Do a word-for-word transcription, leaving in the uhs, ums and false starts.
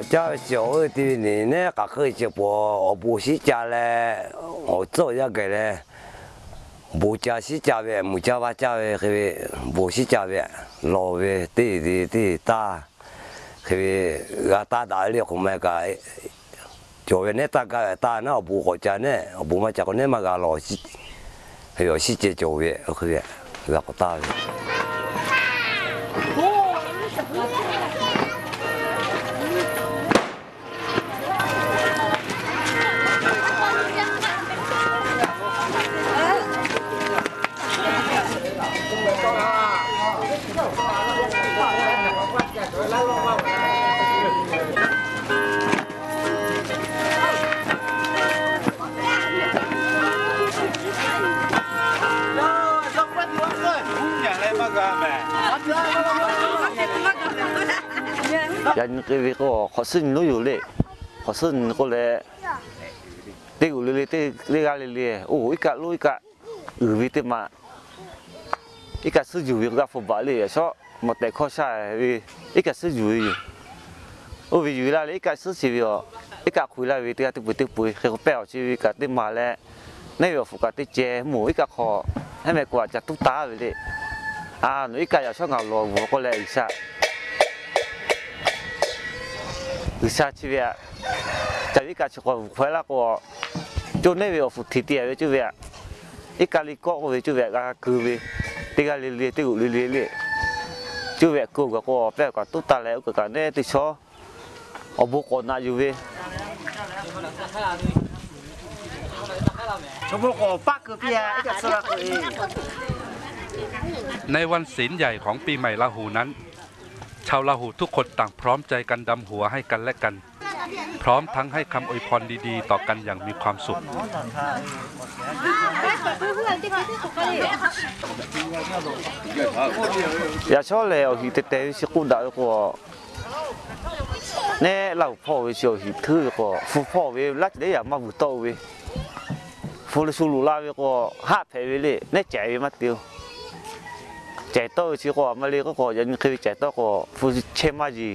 家小的人呢，个可以直播，我不是家嘞，我做一个嘞，不家是家的，没家话家的，个不是家的，老的对对对大，个个大大的红么个，就为那大个大那不好家呢，不嘛家个那么个老是，还有是这就为个个个大的。 人cái việc của họ sinh nó nhiều lệ, họ sinh có lẽ tiêu lệ tiêu lệ gal lệ, ô ít cả lối ít cả, ừ vì thế mà ít cả sử dụng việc gặp phục vụ lệ, sao một đại khó sai vì ít cả sử dụng, ô vì dù là ít cả sử dụng ít cả khui là vì thế tiêu bụi tiêu bụi khi có bèo chỉ vì cả tiêu mà lẽ, nay việc phục cả tiêu chè mù ít cả khó, hay mẹ quả chặt tút tá vậy đấy, à nó ít cả giờ sao ngào lò vừa có lẽ ít sao. từ xa chứ vậy, tại vì cả chỗ phải là có chỗ này về phụ thị tiền với chứ vậy, ít cái lý có về chứ vậy cả cứ về, thì cái lý lý thì cũng lý lý lý, chứ vậy cứ có có phải có tốt ta lại có cái này thì sao, ở bộ còn nào về, chỗ bộ có bắt cứ bia, ít cái sao cái ในวันศีลใหญ่ของปีใหม่ลาหูนั้นชาวลาหูทุกคนต่างพร้อมใจกันดำหัวให้กันและกันพร้อมทั้งให้คำอวยพรดีๆต่อกันอย่างมีความสุขอย่าชอบเลยเอาหิตเตะสิกูด่าก็เนี่ยเราพ่อไปเชียวหิถือก็ฟูพ่อไปรัดได้อย่ามาบุโตไปฟูเลยสูรุลาไปก็ห้าเพลเลยเนี่ยใจมาเดียวใจโตสิก็มาเลยก็ก็ยันคือใจโตก็ฟูเชมาจี